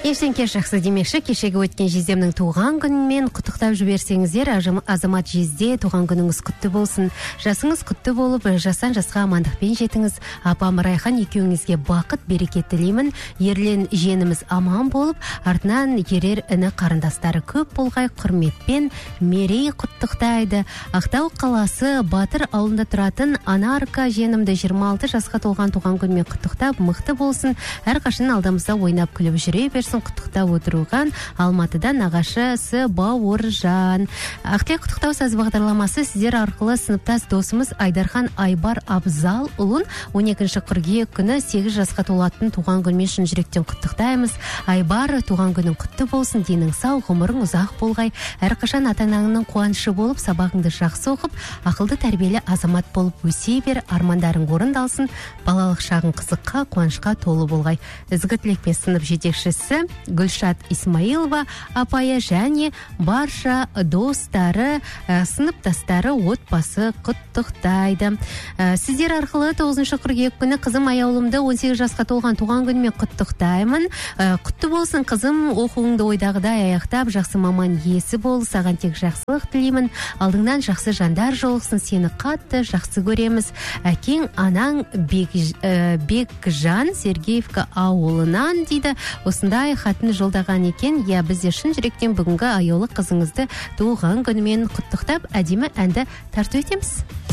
Кештен кеш жақсы демекші, кешегі өткен жездемнің туған күнімен құттықтап жіберсеңіздер, Азамат жезде туған күніңіз құтты болсын. Жасыңыз құтты болып, жастан жасқа амандықпен жетіңіз. Апам Райхан екеуіңізге бақыт, берекет тілеймін. Ерлен жиеніміз аман болып, артынан ерер іні қарындастары көп болғай, құрметпен Мерей құттықтайды. Ақтау қаласы Батыр ауылында тұратын Анарка жиенімді 26 жасқа толған туған күнмен құттықтап, мықты болсын. Әрқашан алдымызда ойнап күліп жүре берсін. Құттықтап отырған Алматыдан нағашысы Бауыржан. Ақтілек құттықтау саз бағдарламасы сіздер арқылы сыныптас досымыз Айдархан Айбар Абзал ұлын 12 қыркүйек күні 8 жасқа толатын туған күнмен шын жүректен құттықтаймыз. Айбар, туған күнің құтты болсын, денің сау, ғұмырың ұзақ болғай. Әрқашан ата-анаңның қуанышы болып, сабағыңды жақсы оқып, ақылды тәрбиелі азамат болып өсе бер, армандарың орындалсын, балалық шағың қызыққа, қуанышқа толы болғай. Ізгі тілекпен сынып жетекшісі Гүлшат Исмаилова апайы және барша достары, сыныптастары, отбасы құттықтайды. Сіздер арқылы 9 қыркүйек күні қызым аяулымды 18 жасқа толған туған күнімен құттықтаймын. Құтты болсын қызым, оқуыңды ойдағыдай аяқтап, жақсы маман иесі бол, саған тек жақсылық тілеймін. Алдыңнан жақсы жандар жолықсын, сені қатты жақсы көреміз. Әкең, анаң Бекжан Сергеевка ауылынан дейді. Осындай хатын жолдаған екен. Я бізде шын жүректен бүгінгі аяулы қызыңызды туған күнімен құттықтап, әдемі әнді тарту етеміз.